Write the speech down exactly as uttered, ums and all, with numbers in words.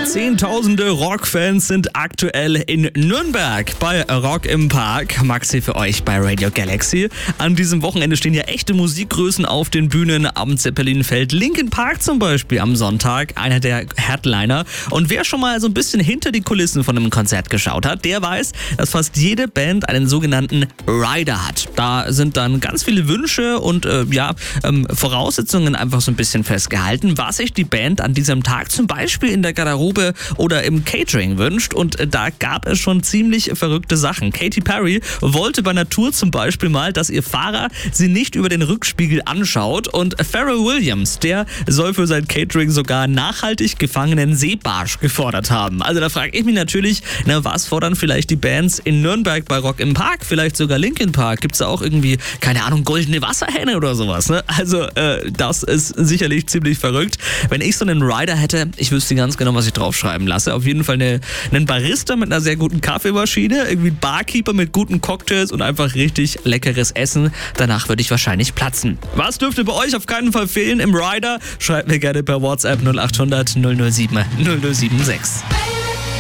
Zehntausende Rockfans sind aktuell in Nürnberg bei Rock im Park. Maxi für euch bei Radio Galaxy. An diesem Wochenende stehen ja echte Musikgrößen auf den Bühnen. Am Zeppelinfeld Linkin Park zum Beispiel am Sonntag, einer der Headliner. Und wer schon mal so ein bisschen hinter die Kulissen von einem Konzert geschaut hat, der weiß, dass fast jede Band einen sogenannten Rider hat. Da sind dann ganz viele Wünsche und äh, ja, ähm, Voraussetzungen einfach so ein bisschen festgehalten, was sich die Band an diesem Tag zum Beispiel in der Garderobe oder im Catering wünscht. Und äh, da gab es schon ziemlich verrückte Sachen. Katy Perry wollte bei einer Tour zum Beispiel mal, dass ihr Fahrer sie nicht über den Rückspiegel anschaut. Und Pharrell Williams, der soll für sein Catering sogar nachhaltig gefangenen Seebarsch gefordert haben. Also da frage ich mich natürlich, na, was fordern vielleicht die Bands in Nürnberg bei Rock im Park? Vielleicht sogar Linkin Park? Gibt es da auch irgendwie, keine Ahnung, goldene Wasserhähne oder sowas? Ne? Also äh, das ist sicherlich ziemlich verrückt. Wenn ich so einen Rider hätte, ich wüsste ganz genau, was ich draufschreiben lasse. Auf jeden Fall eine, einen Barista mit einer sehr guten Kaffeemaschine, irgendwie ein Barkeeper mit guten Cocktails und einfach richtig leckeres Essen. Danach würde ich wahrscheinlich platzen. Was dürfte bei euch auf keinen Fall fehlen im Rider? Schreibt mir gerne per WhatsApp null acht hundert null null sieben null null sieben sechs.